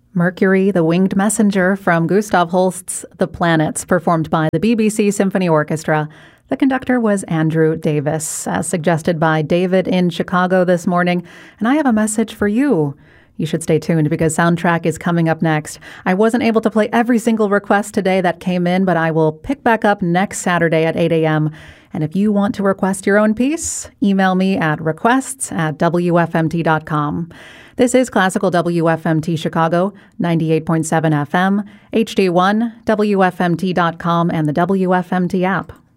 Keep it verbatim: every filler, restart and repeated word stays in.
Mercury, the Winged Messenger from Gustav Holst's The Planets, performed by the B B C Symphony Orchestra. The conductor was Andrew Davis, as suggested by David in Chicago this morning. And I have a message for you. You should stay tuned because Soundtrack is coming up next. I wasn't able to play every single request today that came in, but I will pick back up next Saturday at eight a.m. And if you want to request your own piece, email me at requests at w f m t dot com. This is Classical W F M T Chicago, ninety-eight point seven F M, H D one, W F M T dot com, and the W F M T app.